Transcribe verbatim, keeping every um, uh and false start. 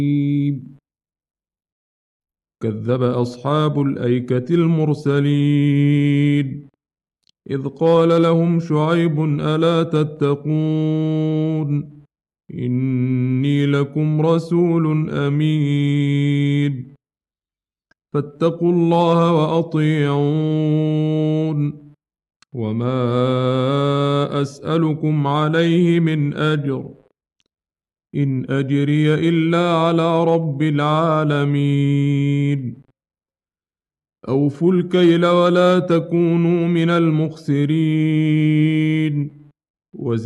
كذب أصحاب الأيكة المرسلين إذ قال لهم شعيب ألا تتقون إني لكم رسول أمين فاتقوا الله وأطيعون وما أسألكم عليه من أجر إن أجري إلا على رب العالمين أوفوا الكيل ولا تكونوا من المخسرين